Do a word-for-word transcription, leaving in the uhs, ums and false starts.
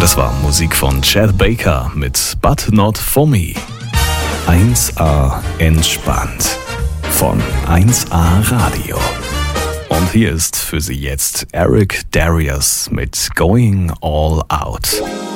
Das war Musik von Chad Baker mit But Not For Me. eins a entspannt von eins a Radio. Und hier ist für Sie jetzt Eric Darius mit Going All Out.